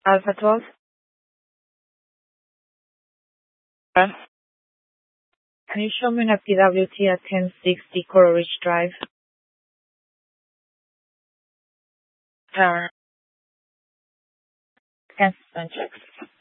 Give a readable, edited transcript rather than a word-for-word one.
Alpha 12. Can you show me an PWT at 1060 Coral Ridge Drive? Cancel and checks.